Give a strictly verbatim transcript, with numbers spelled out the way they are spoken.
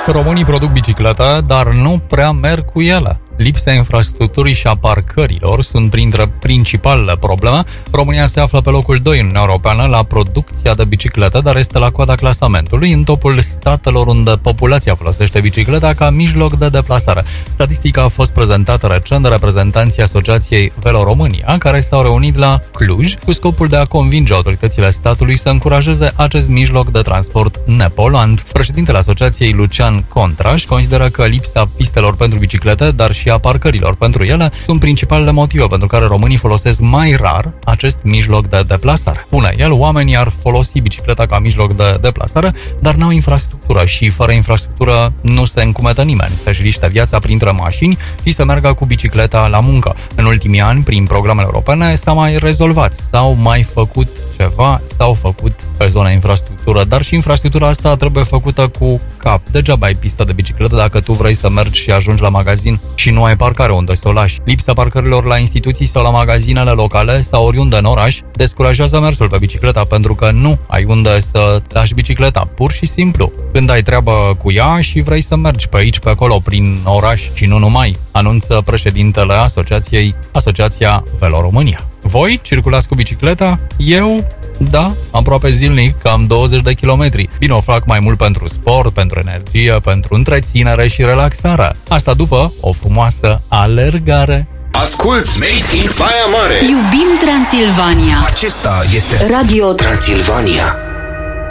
Românii produc biciclete, dar nu prea merg cu ele. Lipsa infrastructurii și a parcărilor sunt printre principalele probleme. România se află pe locul doi în Uniunea Europeană la producția de biciclete, dar este la coada clasamentului, în topul statelor unde populația folosește bicicleta ca mijloc de deplasare. Statistica a fost prezentată recent de reprezentanții Asociației Velo România, care s-au reunit la Cluj cu scopul de a convinge autoritățile statului să încurajeze acest mijloc de transport nepoluant. Președintele Asociației, Lucian Contraș, consideră că lipsa pistelor pentru biciclete, dar și a parcărilor pentru ele, sunt principalele motive pentru care românii folosesc mai rar acest mijloc de deplasare. Spune el, oamenii ar folosi bicicleta ca mijloc de deplasare, dar n-au infrastructură și fără infrastructură nu se încumetă nimeni să-și riște viața printre mașini și să meargă cu bicicleta la muncă. În ultimii ani, prin programele europene, s-a mai rezolvat, s-au mai făcut ceva, s-au făcut pe zona infrastructură, dar și infrastructura asta trebuie făcută cu cap. Degeaba ai pistă de bicicletă dacă tu vrei să mergi și ajungi la magazin și nu ai parcare unde să o lași. Lipsa parcărilor la instituții sau la magazinele locale sau oriunde în oraș descurajează mersul pe bicicleta pentru că nu ai unde să lași bicicleta, pur și simplu. Când ai treabă cu ea și vrei să mergi pe aici, pe acolo, prin oraș și nu numai, anunță președintele Asociației, Asociația Velo România. Voi circulați cu bicicleta? Eu, da, aproape zilnic, cam douăzeci de kilometri. Bine, o fac mai mult pentru sport, pentru energie, pentru întreținere și relaxare. Asta după o frumoasă alergare. Asculți Made in Baia Mare. Iubim Transilvania. Acesta este Radio Transilvania.